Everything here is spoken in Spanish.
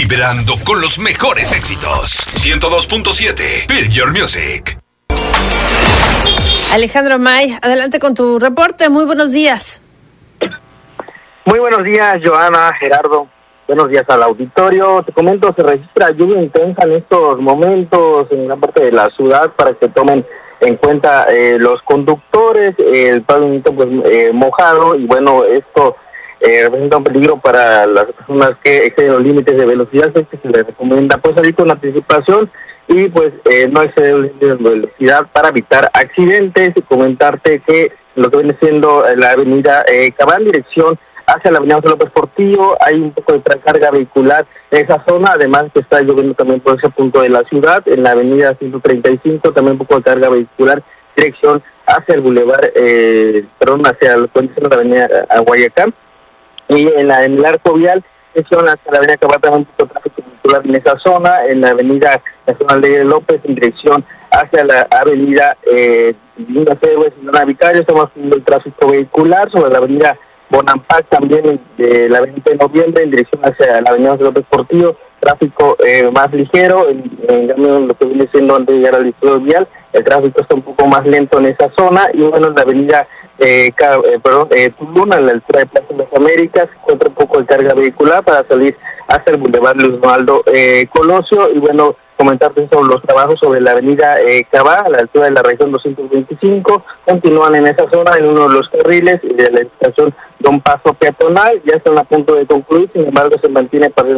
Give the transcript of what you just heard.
vibrando con los mejores éxitos. 102.7 Build Your Music. Alejandro May, adelante con tu reporte. Muy buenos días. Muy buenos días, Joana, Gerardo. Buenos días al auditorio. Te comento, se registra lluvia intensa en estos momentos en gran parte de la ciudad para que tomen en cuenta los conductores, el pavimento pues mojado, y bueno, esto representa un peligro para las personas que exceden los límites de velocidad, que se les recomienda pues salir con anticipación y pues no exceder los límites de velocidad para evitar accidentes. Y comentarte que lo que viene siendo la avenida Cabán, dirección hacia la avenida José López Portillo, hay un poco de carga vehicular en esa zona, además que está lloviendo también por ese punto de la ciudad. En la avenida 135 también un poco de carga vehicular, dirección hacia el bulevar, hacia la condición de la avenida Guayacán, y en el arco vial, dirección hacia la avenida Cabal, también un poco de tráfico vehicular en esa zona. En la avenida Nacional de López, en dirección hacia la avenida Linda Cebes, en la Vicario, estamos teniendo el tráfico vehicular sobre la avenida Bonampak, también de la 20 de noviembre en dirección hacia la avenida López Portillo, tráfico más ligero, en cambio lo que viene siendo antes de llegar al distrito vial, el tráfico está un poco más lento en esa zona. Y bueno, en la avenida Tulum, a la altura de Plaza de las Américas, se encuentra un poco de carga vehicular para salir hacia el Boulevard Luis Donaldo Colosio. Y bueno, comentarte sobre los trabajos sobre la avenida Cabá, a la altura de la región 225, continúan en esa zona en uno de los carriles de la estación Don Paso peatonal, ya están a punto de concluir, sin embargo se mantiene para